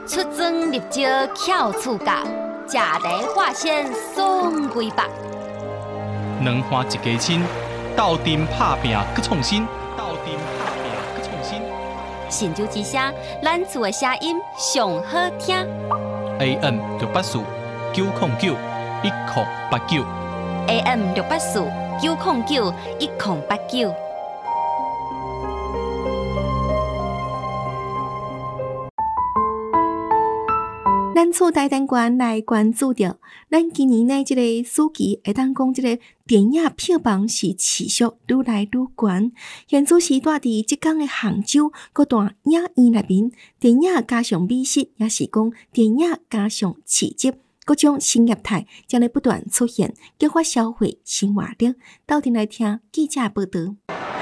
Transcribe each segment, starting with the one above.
出征入招巧处教，食台化身爽规百。 两花一家亲，斗阵拍拼搁创新。 神州之声，咱厝的声音上好听。 AM 684-909-1089。 AM 684-909-1089。 咱厝大单元来关注着，咱今年的这个暑期会当讲，这个电影票房是持续愈来愈悬。现主是住伫浙江的杭州各大影院内面，电影加上美食，也是讲电影加上市集，各种新业态将会不断出现，激发消费新活力。斗阵来听记者报道。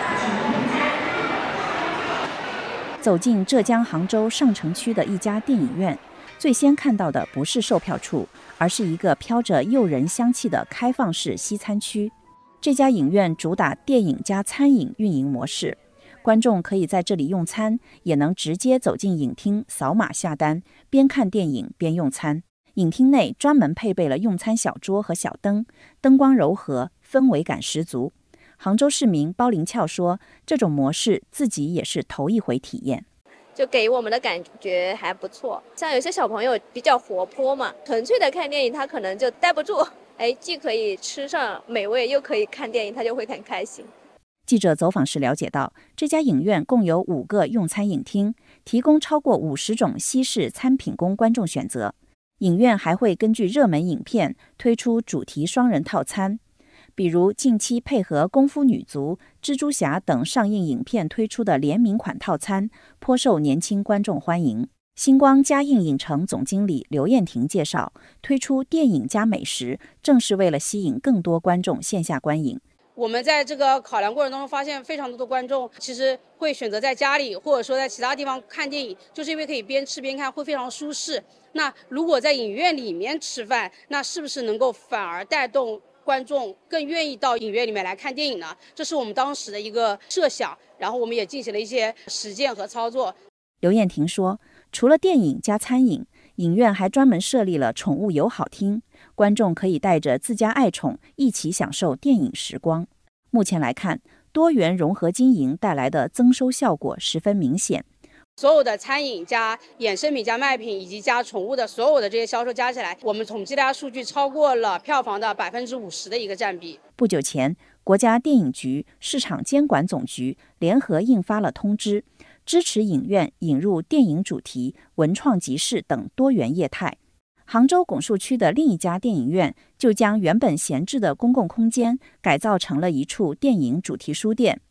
走进浙江杭州上城区的一家电影院。最先看到的不是售票处，而是一个飘着诱人香气的开放式西餐区。这家影院主打电影加餐饮运营模式，观众可以在这里用餐，也能直接走进影厅扫码下单，边看电影边用餐。影厅内专门配备了用餐小桌和小灯，灯光柔和，氛围感十足。杭州市民包林俏说，这种模式自己也是头一回体验。 就给我们的感觉还不错，像有些小朋友比较活泼嘛，纯粹的看电影他可能就待不住，既可以吃上美味，又可以看电影，他就会很开心。 记者走访时了解到，这家影院共有5个用餐影厅，提供超过50种西式餐品供观众选择。影院还会根据热门影片推出主题双人套餐。比如近期配合功夫女足、蜘蛛侠等上映影片推出的联名款套餐，颇受年轻观众欢迎。星光嘉映影城总经理刘艳婷介绍，推出电影加美食，正是为了吸引更多观众线下观影。 我们在这个考量过程当中发现，非常多的观众其实会选择在家里或者说在其他地方看电影，就是因为可以边吃边看，会非常舒适。那如果在影院里面吃饭，那是不是能够反而带动观众更愿意到影院里面来看电影呢？这是我们当时的一个设想，然后我们也进行了一些实践和操作。 刘艳婷说，除了电影加餐饮，影院还专门设立了宠物友好厅，观众可以带着自家爱宠一起享受电影时光。目前来看，多元融合经营带来的增收效果十分明显。 所有的餐饮加衍生品加卖品以及加宠物的所有的这些销售加起来，我们统计大家数据超过了票房的50%的一个占比。 不久前，国家电影局、市场监管总局联合印发了通知，支持影院引入电影主题、文创集市等多元业态。杭州拱墅区的另一家电影院就将原本闲置的公共空间改造成了一处电影主题书店。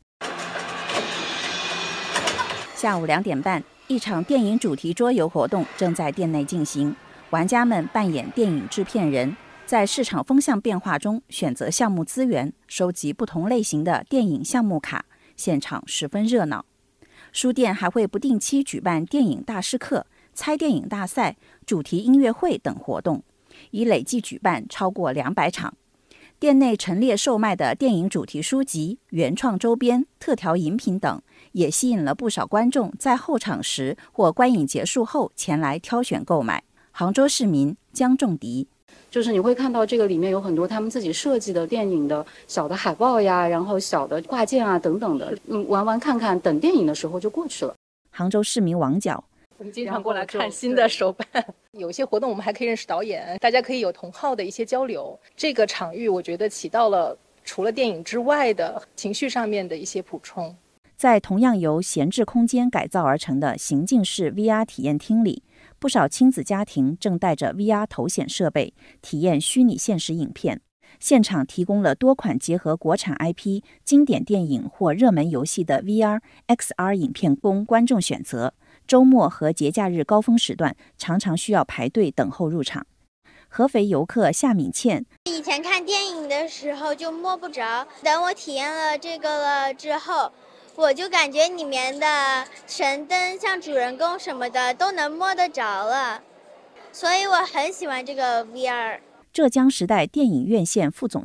下午2点半，一场电影主题桌游活动正在店内进行，玩家们扮演电影制片人，在市场风向变化中选择项目资源，收集不同类型的电影项目卡，现场十分热闹。书店还会不定期举办电影大师课、猜电影大赛、主题音乐会等活动，已累计举办超过200场。店内陈列售卖的电影主题书籍、原创周边、特调饮品等，也吸引了不少观众在候场时或观影结束后前来挑选购买。杭州市民江仲迪， 就是你会看到这个里面有很多他们自己设计的电影的小的海报呀，然后小的挂件啊等等的，玩玩看看，等电影的时候就过去了。 杭州市民王角， 我们经常过来看新的手办，有些活动我们还可以认识导演，大家可以有同好的一些交流。这个场域我觉得起到了除了电影之外的情绪上面的一些补充。 在同样由闲置空间改造而成的行进式 VR 体验厅里，不少亲子家庭正带着 VR 头显设备体验虚拟现实影片。现场提供了多款结合国产 IP、经典电影或热门游戏的 VR、XR 影片供观众选择。周末和节假日高峰时段常常需要排队等候入场。合肥游客夏敏倩， 以前看电影的时候就摸不着，等我体验了这个了之后，我就感觉里面的神灯像主人公什么的都能摸得着了，所以我很喜欢这个 VR。 浙江时代电影院线副总